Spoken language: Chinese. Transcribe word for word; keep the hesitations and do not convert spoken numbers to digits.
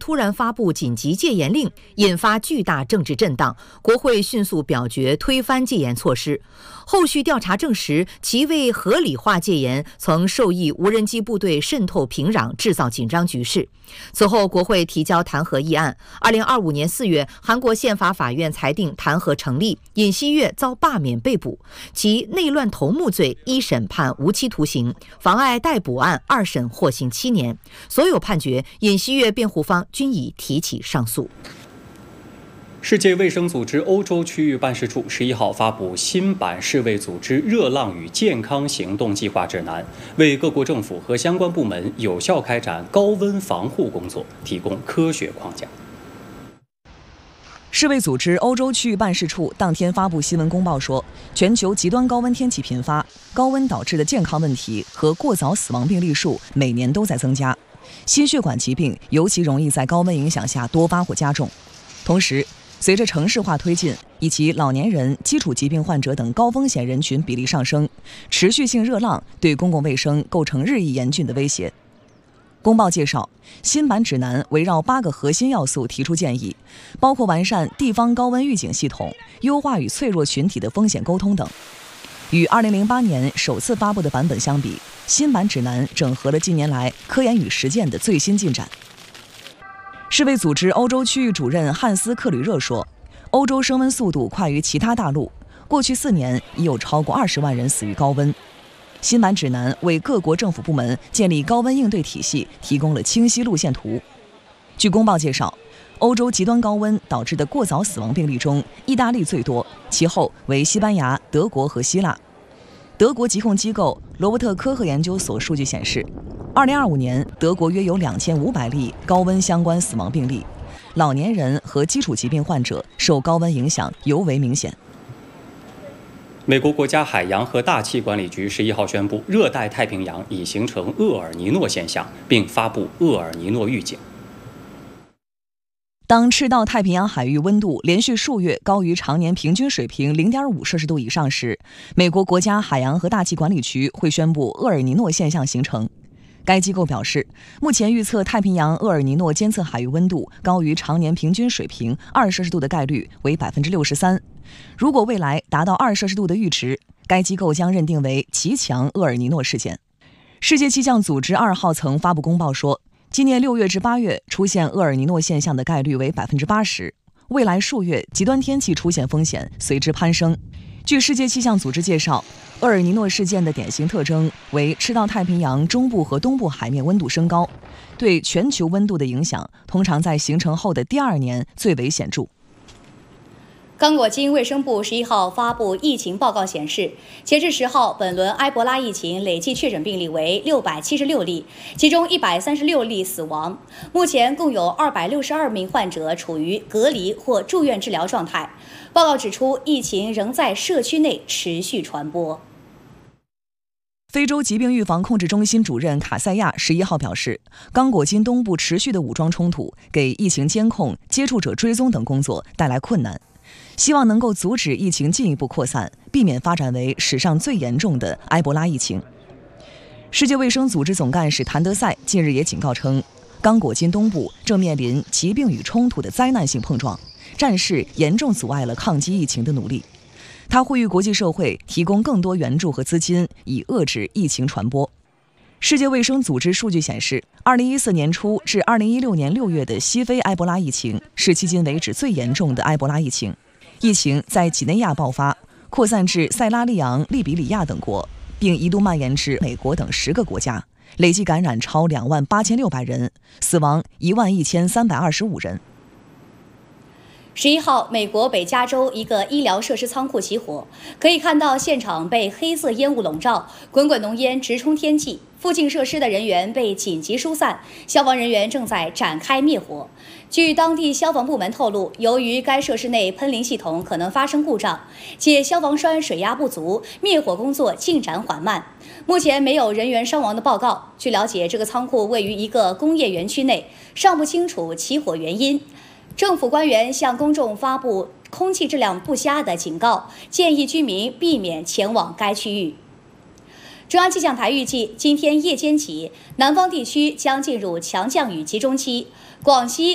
突然发布紧急戒严令，引发巨大政治震荡，国会迅速表决推翻戒严措施。后续调查证实，其为合理化戒严，曾授意无人机部队渗透平壤，制造紧张局势。此后，国会提交弹劾议案。二零二五年四月，韩国宪法法院裁定弹劾成立，尹锡悦遭罢免被捕，其内乱头目罪一审判无期徒刑，妨碍逮捕案二审获刑七年。所有判决，尹锡悦辩护方均已提起上诉。 世界卫生组织欧洲区域办事处十一号发布新版世卫组织热浪与健康行动计划指南，为各国政府和相关部门有效开展高温防护工作提供科学框架。 世卫组织欧洲区域办事处当天发布新闻公报说，全球极端高温天气频发，高温导致的健康问题和过早死亡病例数每年都在增加，心血管疾病尤其容易在高温影响下多发或加重。同时，随着城市化推进以及老年人、基础疾病患者等高风险人群比例上升，持续性热浪对公共卫生构成日益严峻的威胁。公报介绍，新版指南围绕八个核心要素提出建议，包括完善地方高温预警系统、优化与脆弱群体的风险沟通等。与二零零八年首次发布的版本相比，新版指南整合了近年来科研与实践的最新进展。世卫组织欧洲区域主任汉斯·克吕热说，欧洲升温速度快于其他大陆，过去四年已有超过二十万人死于高温。新版指南为各国政府部门建立高温应对体系提供了清晰路线图。据公报介绍，欧洲极端高温导致的过早死亡病例中，意大利最多，其后为西班牙、德国和希腊。德国疾控机构罗伯特科赫研究所数据显示，二零二五年德国约有两千五百例高温相关死亡病例，老年人和基础疾病患者受高温影响尤为明显。 美国国家海洋和大气管理局十一号宣布，热带太平洋已形成厄尔尼诺现象，并发布厄尔尼诺预警。 当赤道太平洋海域温度连续数月高于常年平均水平 零点五摄氏度以上时，美国国家海洋和大气管理局会宣布厄尔尼诺现象形成。该机构表示，目前预测太平洋厄尔尼诺监测海域温度高于常年平均水平二摄氏度的概率为 百分之六十三。如果未来达到二摄氏度的阈值，该机构将认定为极强厄尔尼诺事件。世界气象组织二号曾发布公报说，今年六月至八月出现厄尔尼诺现象的概率为 百分之八十， 未来数月极端天气出现风险随之攀升。据世界气象组织介绍，厄尔尼诺事件的典型特征为赤道太平洋中部和东部海面温度升高，对全球温度的影响通常在形成后的第二年最为显著。 刚果金卫生部十一号发布疫情报告显示，截至十号，本轮埃博拉疫情累计确诊病例为六百七十六例，其中一百三十六例死亡。目前共有二百六十二名患者处于隔离或住院治疗状态。报告指出，疫情仍在社区内持续传播。 非洲疾病预防控制中心主任卡塞亚十一号表示，刚果金东部持续的武装冲突给疫情监控、接触者追踪等工作带来困难，希望能够阻止疫情进一步扩散，避免发展为史上最严重的埃博拉疫情。世界卫生组织总干事谭德赛近日也警告称，刚果金东部正面临疾病与冲突的灾难性碰撞，战事严重阻碍了抗击疫情的努力。他呼吁国际社会提供更多援助和资金，以遏制疫情传播。世界卫生组织数据显示，二零一四年初至二零一六年六月的西非埃博拉疫情是迄今为止最严重的埃博拉疫情。疫情在几内亚爆发，扩散至塞拉利昂、利比里亚等国，并一度蔓延至美国等十个国家，累计感染超两万八千六百人，死亡一万一千三百二十五人。 十一号，美国北加州一个医疗设施仓库起火，可以看到现场被黑色烟雾笼罩，滚滚浓烟直冲天际。附近设施的人员被紧急疏散，消防人员正在展开灭火。据当地消防部门透露，由于该设施内喷淋系统可能发生故障，且消防栓水压不足，灭火工作进展缓慢。目前没有人员伤亡的报告。据了解，这个仓库位于一个工业园区内，尚不清楚起火原因。政府官员向公众发布空气质量不佳的警告，建议居民避免前往该区域。中央气象台预计，今天夜间起，南方地区将进入强降雨集中期，广西